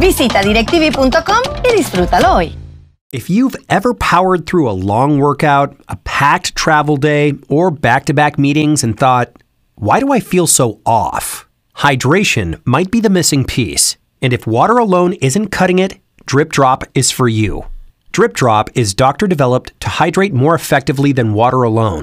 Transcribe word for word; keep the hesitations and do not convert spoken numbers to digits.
Visita DirecTV punto com y disfrútalo hoy. If you've ever powered through a long workout, a packed travel day, or back-to-back meetings and thought, why do I feel so off? Hydration might be the missing piece. And if water alone isn't cutting it, Drip Drop is for you. Drip Drop is doctor-developed to hydrate more effectively than water alone.